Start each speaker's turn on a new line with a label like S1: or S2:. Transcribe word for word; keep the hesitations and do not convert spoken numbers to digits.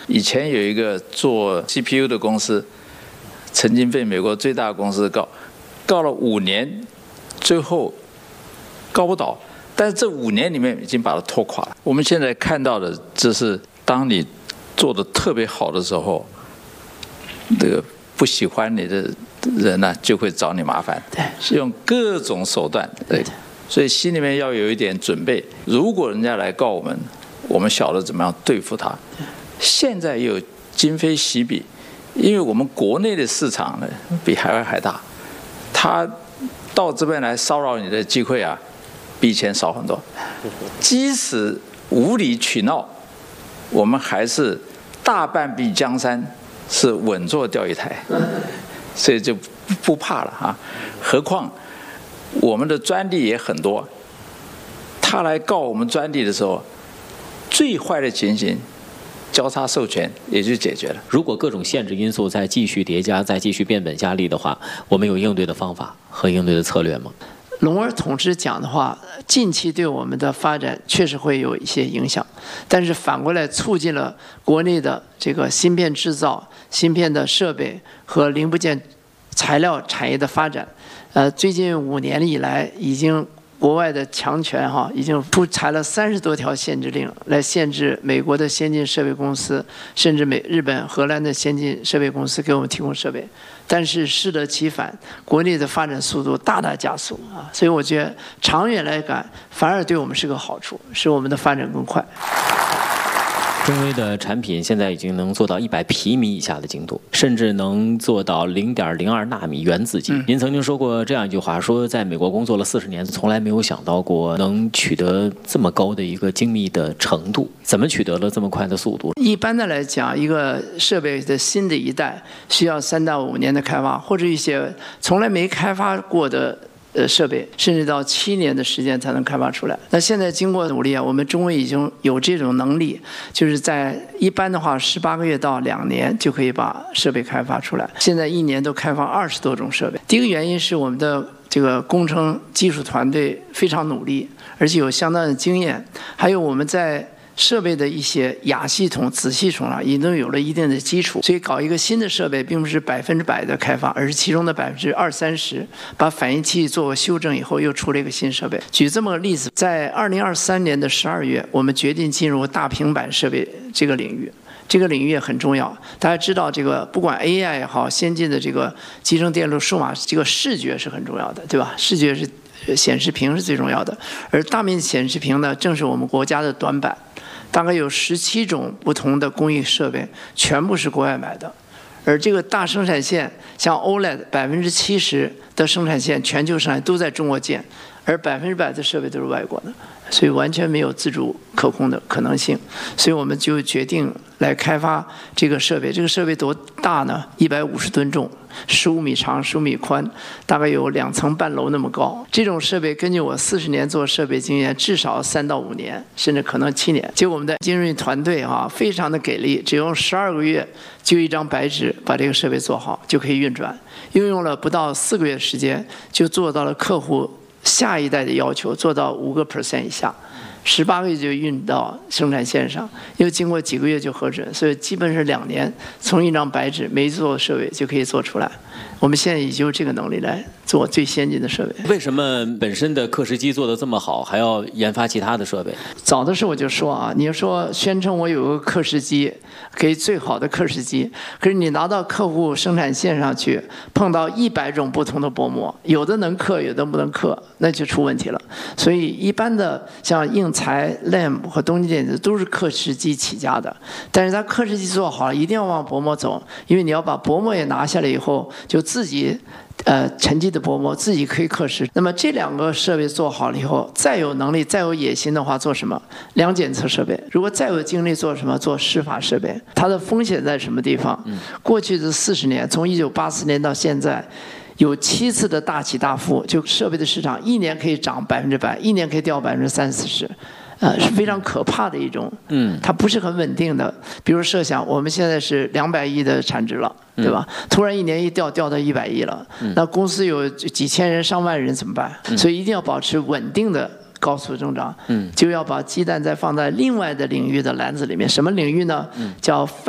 S1: 以前有一个做 C P U 的公司，曾经被美国最大的公司告，告了五年，最后告不倒，但是这五年里面已经把它拖垮了。我们现在看到的，这是当你做的特别好的时候，这个不喜欢你的人呢、啊、就会找你麻烦，是用各种手段，对，所以心里面要有一点准备。如果人家来告我们，我们晓得怎么样对付他。现在又今非昔比，因为我们国内的市场呢比海外还大，他到这边来骚扰你的机会啊，比以前少很多。即使无理取闹，我们还是大半壁江山是稳坐钓鱼台，所以就不怕了啊。何况我们的专利也很多，他来告我们专利的时候，最坏的情形，交叉授权也就解决了。
S2: 如果各种限制因素再继续叠加，再继续变本加厉的话，我们有应对的方法和应对的策略吗？
S3: 龙儿同志讲的话，近期对我们的发展确实会有一些影响，但是反过来促进了国内的这个芯片制造、芯片的设备和零部件材料产业的发展。呃，最近五年以来，已经国外的强权哈，已经出台了三十多条限制令，来限制美国的先进设备公司，甚至美日本、荷兰的先进设备公司给我们提供设备。但是适得其反，国内的发展速度大大加速啊！所以我觉得长远来讲，反而对我们是个好处，使我们的发展更快。
S2: 中微的产品现在已经能做到一百皮米以下的精度，甚至能做到零点零二纳米原子级。嗯、您曾经说过这样一句话，说在美国工作了四十年，从来没有想到过能取得这么高的一个精密的程度。怎么取得了这么快的速度？
S3: 一般的来讲，一个设备的新的一代需要三到五年的开发，或者一些从来没开发过的。呃，设备甚至到七年的时间才能开发出来。那现在经过努力啊，我们中微已经有这种能力，就是在一般的话，十八个月到两年就可以把设备开发出来。现在一年都开发二十多种设备。第一个原因是我们的这个工程技术团队非常努力，而且有相当的经验，还有我们在设备的一些亚系统、子系统啊，已经有了一定的基础，所以搞一个新的设备，并不是百分之百的开发，而是其中的百分之二三十，把反应器做过修正以后，又出了一个新设备。举这么个例子，在二零二三年的十二月，我们决定进入大平板设备这个领域。这个领域也很重要，大家知道，这个不管 A I 也好，先进的这个集成电路、数码，这个视觉是很重要的，对吧？视觉是显示屏是最重要的，而大面积显示屏呢，正是我们国家的短板。大概有十七种不同的工艺设备，全部是国外买的。而这个大生产线，像 O L E D， 百分之七十的生产线全球生产都在中国建，而百分之百的设备都是外国的，所以完全没有自主可控的可能性。所以我们就决定来开发这个设备。这个设备多大呢？一百五十吨重，十五米长，十五米宽，大概有两层半楼那么高。这种设备根据我四十年做设备经验，至少三到五年，甚至可能七年。结果我们的精锐团队啊，非常的给力，只用十二个月就一张白纸把这个设备做好，就可以运转。运用了不到四个月时间，就做到了客户下一代的要求，做到五个 percent 以下。十八个月就运到生产线上，又经过几个月就核准，所以基本是两年，从一张白纸没做设备就可以做出来。我们现在已经有这个能力来做最先进的设备。
S2: 为什么本身的刻蚀机做得这么好，还要研发其他的设备？
S3: 早的时候我就说啊，你说宣称我有个刻蚀机，可以最好的刻蚀机，可是你拿到客户生产线上去，碰到一百种不同的薄膜，有的能刻，有的不能刻，那就出问题了。所以一般的像应材、L A M 和东京电子都是刻蚀机起家的，但是它刻蚀机做好了，一定要往薄膜走，因为你要把薄膜也拿下来以后，就自己呃沉积的薄膜自己可以刻蚀。那么这两个设备做好了以后，再有能力、再有野心的话，做什么？量检测设备。如果再有精力，做什么？做湿法设备。它的风险在什么地方？过去的四十年，从一九八四年到现在，有七次的大起大伏，就设备的市场一年可以涨百分之百，一年可以掉百分之三四十。呃，是非常可怕的一种，嗯，它不是很稳定的。比如设想，我们现在是两百亿的产值了，对吧？突然一年一掉，掉到一百亿了，那公司有几千人、上万人怎么办？所以一定要保持稳定的高速增长，嗯，就要把鸡蛋再放在另外的领域的篮子里面。什么领域呢？叫